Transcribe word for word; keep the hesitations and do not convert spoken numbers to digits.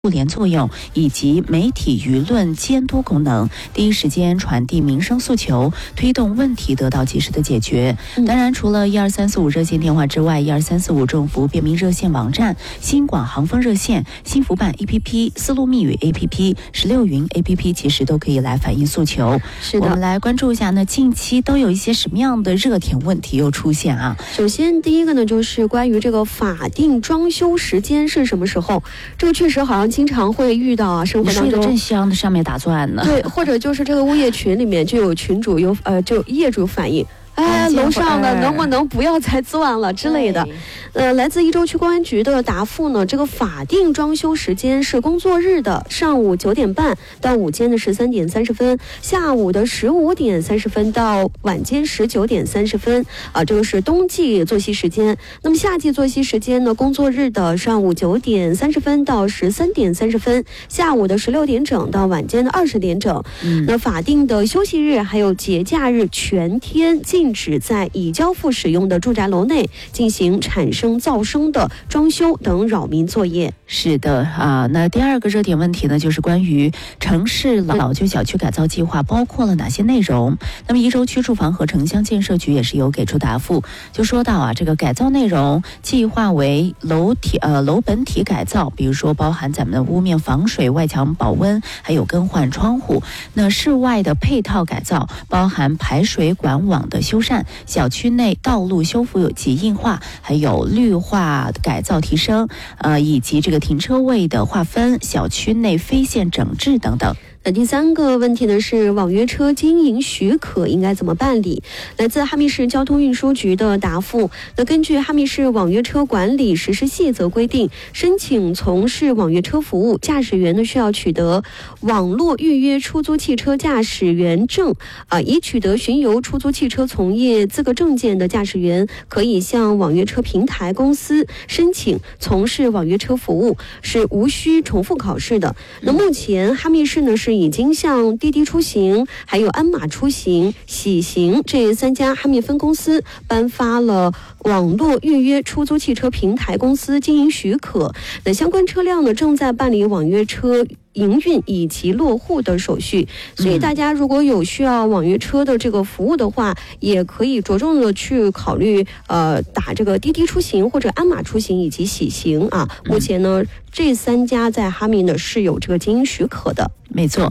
互联作用以及媒体舆论监督功能，第一时间传递民生诉求，推动问题得到及时的解决。当然，除了一二三四五热线电话之外，一二三四五政府便民热线网站、新广航风热线、新福办 A P P、丝路密语 A P P、十六云 A P P， 其实都可以来反映诉求。 是的， 我们来关注一下呢，近期都有一些什么样的热点问题又出现啊？ 首先，第一个呢，就是关于这个法定装修时间是什么时候？这个确实好像经常会遇到啊，生活当中。 你睡得正香的上面打钻呢？ 对，或者就是这个物业群里面就有群主有呃，就业主反映。哎，楼上的能不能不要再钻了之类的？呃，来自宜州区公安局的答复呢，这个法定装修时间是工作日的上午九点半到午间的十三点三十分，下午的十五点三十分到晚间十九点三十分啊，这个是冬季作息时间。那么夏季作息时间呢，工作日的上午九点三十分到十三点三十分，下午的十六点整到晚间的二十点整。嗯，那法定的休息日还有节假日全天禁止在已交付使用的住宅楼内进行产生噪声的装修等扰民作业。 是的啊，那第二个热点问题呢，就是关于城市老旧小区改造计划包括了哪些内容？那么宜州区住房和城乡建设局也是有给出答复，就说到啊，这个改造内容计划为楼体呃楼本体改造，比如说包含咱们的屋面防水、外墙保温，还有更换窗户。那室外的配套改造包含排水管网的修缮、小区内道路修复及硬化，还有绿化改造提升，呃，以及这个停车位的划分、小区内非线整治等等。 那第三个问题呢是网约车经营许可应该怎么办理？来自哈密市交通运输局的答复。那根据哈密市网约车管理实施细则规定，申请从事网约车服务，驾驶员呢需要取得网络预约出租汽车驾驶员证啊，已取得巡游出租汽车从业资格证件的驾驶员，可以向网约车平台公司申请从事网约车服务，是无需重复考试的。那目前哈密市呢是已经向滴滴出行、还有鞍马出行、喜行这三家哈密分公司颁发了网络预约出租汽车平台公司经营许可。那相关车辆呢正在办理网约车营运以及落户的手续，所以大家如果有需要网约车的这个服务的话，也可以着重的去考虑呃打这个滴滴出行或者鞍马出行以及喜行啊。目前呢，这三家在哈密呢是有这个经营许可的。 没错。